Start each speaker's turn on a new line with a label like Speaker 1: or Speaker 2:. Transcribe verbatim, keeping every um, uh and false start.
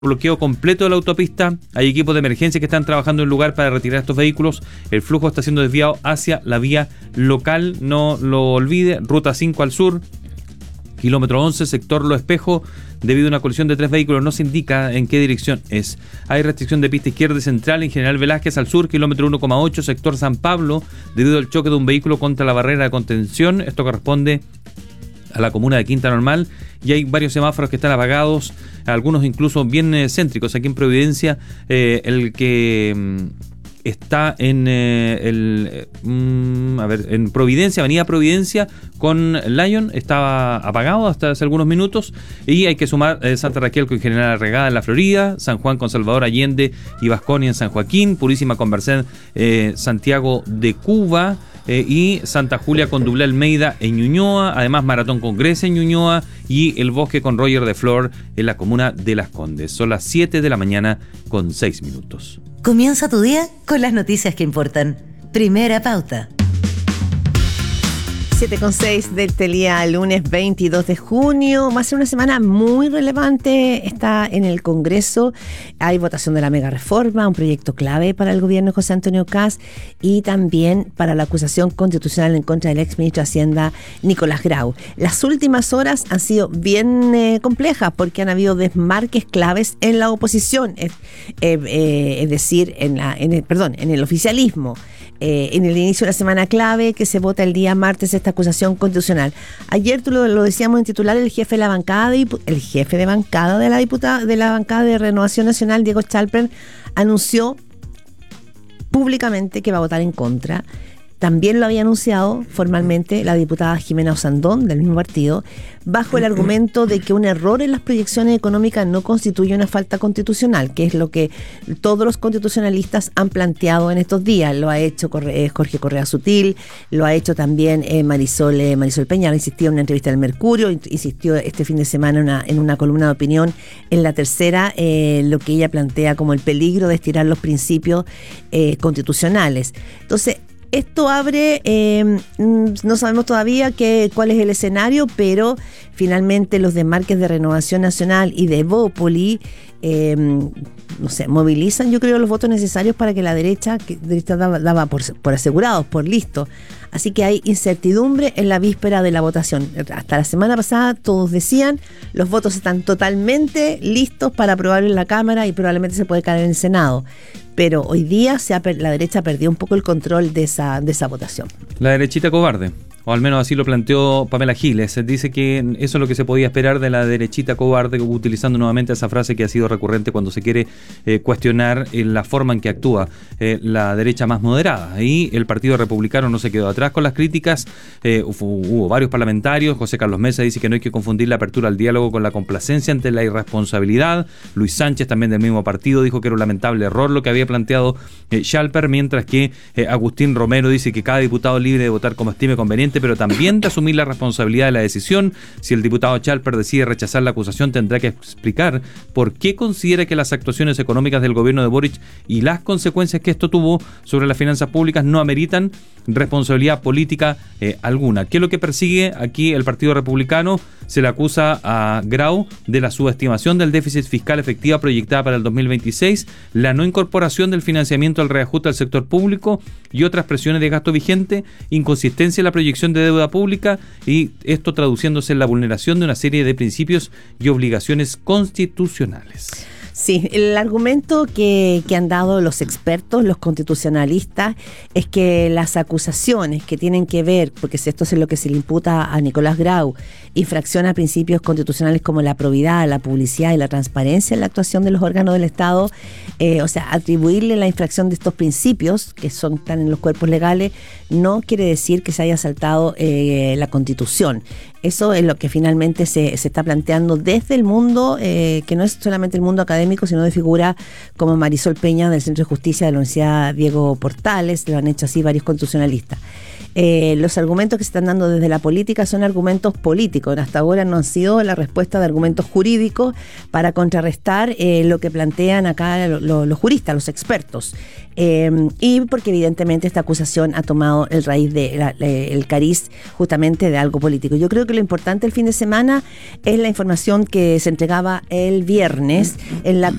Speaker 1: bloqueo completo de la autopista. Hay equipos de emergencia que están trabajando en el lugar para retirar estos vehículos. El flujo está siendo desviado hacia la vía local, no lo olvide. Ruta cinco al sur, kilómetro once, sector Lo Espejo. Debido a una colisión de tres vehículos, no se indica en qué dirección es. Hay restricción de pista izquierda y central en General Velázquez al sur, kilómetro uno coma ocho, sector San Pablo, debido al choque de un vehículo contra la barrera de contención. Esto corresponde a la comuna de Quinta Normal, y hay varios semáforos que están apagados, algunos incluso bien eh, céntricos. Aquí en Providencia, eh, el que mm, está en eh, el eh, mm, a ver, en Providencia, Avenida Providencia con Lyon, estaba apagado hasta hace algunos minutos, y hay que sumar eh, Santa Raquel con General Arregada en la Florida, San Juan con Salvador Allende y Vasconia en San Joaquín, Purísima con Merced, eh, Santiago de Cuba, Eh, y Santa Julia con Dublé Almeida en Ñuñoa, además Maratón con Grecia en Ñuñoa y El Bosque con Roger de Flor en la comuna de Las Condes. Son las siete de la mañana con seis minutos.
Speaker 2: Comienza tu día con las noticias que importan. Primera pauta.
Speaker 3: siete con seis del día, lunes veintidós de junio. Va a ser una semana muy relevante. Está en el Congreso. Hay votación de la mega reforma, un proyecto clave para el gobierno de José Antonio Kast, y también para la acusación constitucional en contra del exministro de Hacienda Nicolás Grau. Las últimas horas han sido bien eh, complejas porque han habido desmarques claves en la oposición, es, eh, eh, es decir, en la, en el, perdón, en el oficialismo. Eh, en el inicio de la semana clave, que se vota el día martes esta acusación constitucional. Ayer tú lo, lo decíamos en titular, el jefe de la bancada de, el jefe de bancada de la diputada de la bancada de Renovación Nacional, Diego Chalper, anunció públicamente que va a votar en contra. También lo había anunciado formalmente la diputada Jimena Osandón, del mismo partido, bajo el argumento de que un error en las proyecciones económicas no constituye una falta constitucional, que es lo que todos los constitucionalistas han planteado en estos días. Lo ha hecho Jorge Correa Sutil, lo ha hecho también eh, Marisol, eh, Marisol Peña, ha insistido en una entrevista del Mercurio, insistió este fin de semana en una, en una columna de opinión en La Tercera, eh, lo que ella plantea como el peligro de estirar los principios eh, constitucionales. Entonces, esto abre, eh, no sabemos todavía qué, cuál es el escenario, pero finalmente los desmarques de Renovación Nacional y de Evópoli, eh, no sé, movilizan, yo creo, los votos necesarios para que la derecha, que la derecha daba, daba por, por asegurados, por listo. Así que hay incertidumbre en la víspera de la votación. Hasta la semana pasada todos decían, los votos están totalmente listos para aprobar en la Cámara y probablemente se puede caer en el Senado. Pero hoy día se ha, la derecha perdió un poco el control de esa, de esa votación.
Speaker 1: La derechita cobarde, o al menos así lo planteó Pamela Giles. Dice que eso es lo que se podía esperar de la derechita cobarde, utilizando nuevamente esa frase que ha sido recurrente cuando se quiere eh, cuestionar eh, la forma en que actúa eh, la derecha más moderada. Y el Partido Republicano no se quedó atrás con las críticas. Eh, hubo, hubo varios parlamentarios. José Carlos Mesa dice que no hay que confundir la apertura al diálogo con la complacencia ante la irresponsabilidad. Luis Sánchez, también del mismo partido, dijo que era un lamentable error lo que había planteado eh, Chalper, mientras que eh, Agustín Romero dice que cada diputado es libre de votar como estime conveniente, pero también de asumir la responsabilidad de la decisión. Si el diputado Chalper decide rechazar la acusación, tendrá que explicar por qué considera que las actuaciones económicas del gobierno de Boric y las consecuencias que esto tuvo sobre las finanzas públicas no ameritan responsabilidad política eh, alguna. ¿Qué es lo que persigue aquí el Partido Republicano? Se le acusa a Grau de la subestimación del déficit fiscal efectiva proyectada para el dos mil veintiséis, la no incorporación del financiamiento al reajuste al sector público y otras presiones de gasto vigente, inconsistencia en la proyección de deuda pública, y esto traduciéndose en la vulneración de una serie de principios y obligaciones constitucionales.
Speaker 3: Sí, el argumento que, que han dado los expertos, los constitucionalistas, es que las acusaciones que tienen que ver, porque esto es lo que se le imputa a Nicolás Grau, infracción a principios constitucionales como la probidad, la publicidad y la transparencia en la actuación de los órganos del Estado, eh, o sea, atribuirle la infracción de estos principios, que son están en los cuerpos legales, no quiere decir que se haya saltado eh, la Constitución. Eso es lo que finalmente se, se está planteando desde el mundo, eh, que no es solamente el mundo académico, sino de figuras como Marisol Peña del Centro de Justicia de la Universidad Diego Portales, lo han hecho así varios constitucionalistas. Eh, los argumentos que se están dando desde la política son argumentos políticos. Hasta ahora no han sido la respuesta de argumentos jurídicos para contrarrestar eh, lo que plantean acá lo, lo, los juristas, los expertos. Eh, y porque evidentemente esta acusación ha tomado el raíz de la, el cariz justamente de algo político. Yo creo que que lo importante el fin de semana es la información que se entregaba el viernes, en la